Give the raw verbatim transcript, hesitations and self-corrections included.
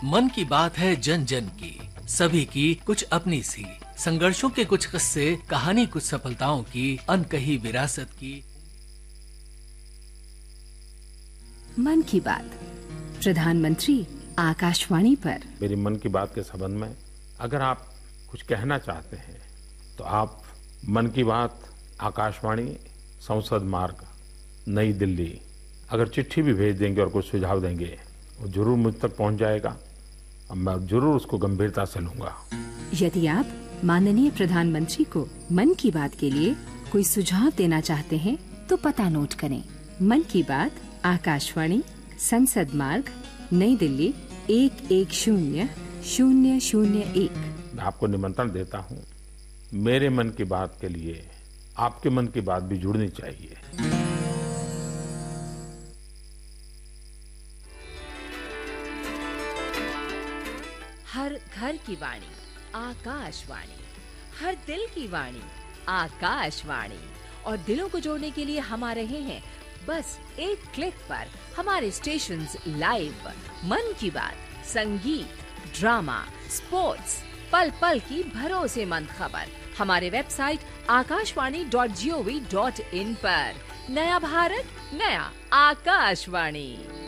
मन की बात है जन जन की, सभी की कुछ अपनी सी, संघर्षों के कुछ किस्से, कहानी कुछ सफलताओं की, अनकही विरासत की। मन की बात प्रधानमंत्री आकाशवाणी पर। मेरी मन की बात के संबंध में अगर आप कुछ कहना चाहते हैं तो आप मन की बात आकाशवाणी संसद मार्ग नई दिल्ली अगर चिट्ठी भी भेज देंगे और कुछ सुझाव देंगे वो जरूर मुझ तक पहुंच जाएगा और मैं जरूर उसको गंभीरता से लूंगा। यदि आप माननीय प्रधानमंत्री को मन की बात के लिए कोई सुझाव देना चाहते हैं तो पता नोट करें। मन की बात आकाशवाणी संसद मार्ग नई दिल्ली एक एक शून्य शून्य शून्य एक। मैं आपको निमंत्रण देता हूँ, मेरे मन की बात के लिए आपके मन की बात भी जुड़नी चाहिए। हर घर की वाणी आकाशवाणी, हर दिल की वाणी आकाशवाणी। और दिलों को जोड़ने के लिए हम आ रहे हैं बस एक क्लिक पर। हमारे स्टेशंस लाइव, मन की बात, संगीत, ड्रामा, स्पोर्ट्स, पल पल की भरोसेमंद खबर हमारे website Akashvani dot G O V dot in पर। नया भारत, नया आकाशवाणी।